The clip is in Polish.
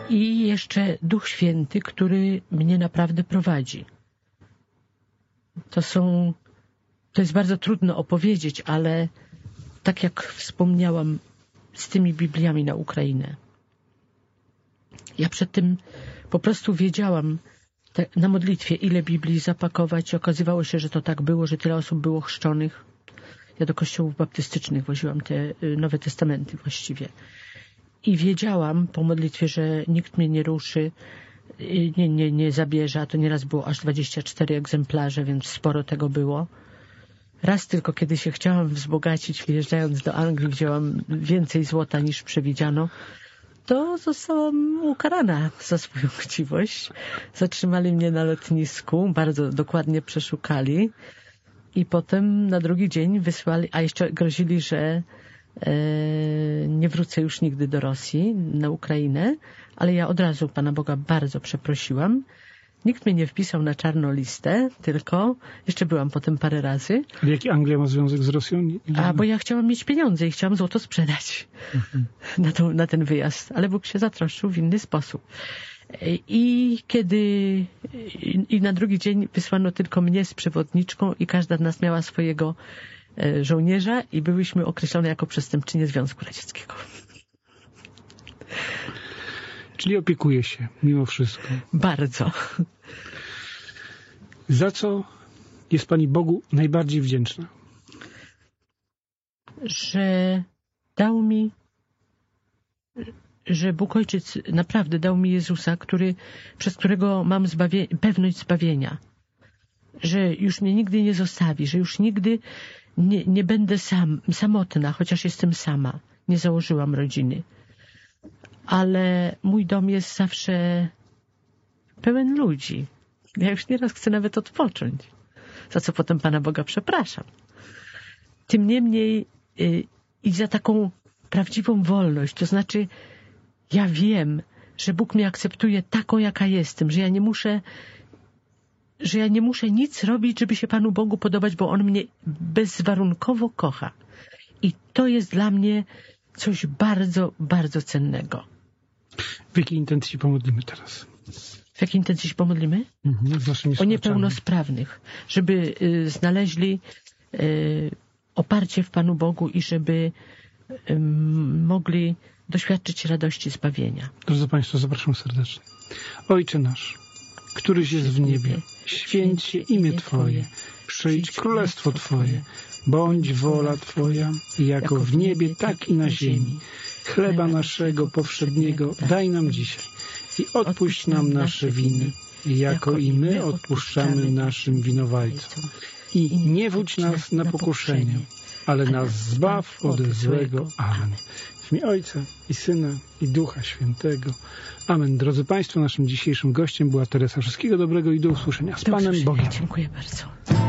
i jeszcze Duch Święty, który mnie naprawdę prowadzi. To jest bardzo trudno opowiedzieć, ale tak jak wspomniałam z tymi Bibliami na Ukrainę. Ja przed tym po prostu wiedziałam na modlitwie, ile Biblii zapakować. Okazywało się, że to tak było, że tyle osób było chrzczonych. Ja do kościołów baptystycznych woziłam te Nowe Testamenty właściwie. I wiedziałam po modlitwie, że nikt mnie nie ruszy, nie zabierze, a to nieraz było aż 24 egzemplarze, więc sporo tego było. Raz tylko, kiedy się chciałam wzbogacić, wyjeżdżając do Anglii, wzięłam więcej złota niż przewidziano, to zostałam ukarana za swoją chciwość. Zatrzymali mnie na lotnisku, bardzo dokładnie przeszukali i potem na drugi dzień wysłali, a jeszcze grozili, że nie wrócę już nigdy do Rosji, na Ukrainę, ale ja od razu Pana Boga bardzo przeprosiłam. Nikt mnie nie wpisał na czarną listę, tylko jeszcze byłam potem parę razy. Ale jaki Anglia ma związek z Rosją? Bo ja chciałam mieć pieniądze i chciałam złoto sprzedać na ten wyjazd, ale Bóg się zatroszczył w inny sposób. I na drugi dzień wysłano tylko mnie z przewodniczką i każda z nas miała swojego żołnierza i byłyśmy określone jako przestępczynie Związku Radzieckiego. Czyli opiekuje się mimo wszystko. Bardzo. Za co jest Pani Bogu najbardziej wdzięczna? Że dał mi, że Bóg Ojciec naprawdę dał mi Jezusa, przez którego mam pewność zbawienia. Że już mnie nigdy nie zostawi, że już nigdy nie będę samotna, chociaż jestem sama. Nie założyłam rodziny. Ale mój dom jest zawsze pełen ludzi. Ja już nieraz chcę nawet odpocząć, za co potem Pana Boga przepraszam. Tym niemniej i za taką prawdziwą wolność, to znaczy ja wiem, że Bóg mnie akceptuje taką, jaka jestem, że ja nie muszę nic robić, żeby się Panu Bogu podobać, bo On mnie bezwarunkowo kocha. I to jest dla mnie coś bardzo, bardzo cennego. W jakiej intencji się pomodlimy teraz? W jakiej intencji się pomodlimy? Z naszymi o niepełnosprawnych, żeby znaleźli oparcie w Panu Bogu i żeby mogli doświadczyć radości zbawienia. Drodzy Państwo, zapraszam serdecznie. Ojcze nasz, któryś jest w niebie, święć się imię Twoje, przyjdź królestwo Twoje, bądź wola Twoja, jako w niebie, tak i na ziemi. Chleba naszego powszedniego daj nam dzisiaj i odpuść nam nasze winy, jako i my odpuszczamy naszym winowajcom. I nie wódź nas na pokuszenie, ale nas zbaw od złego. Amen. W imię Ojca i Syna i Ducha Świętego. Amen. Drodzy Państwo, naszym dzisiejszym gościem była Teresa. Wszystkiego dobrego i do usłyszenia. Z Panem Bogiem. Dziękuję bardzo.